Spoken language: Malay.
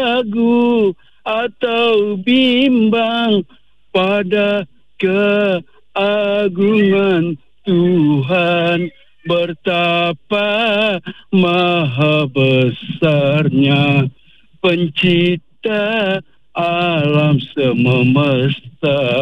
ragu atau bimbang pada keagungan Tuhan, betapa maha besarnya pencipta alam semesta.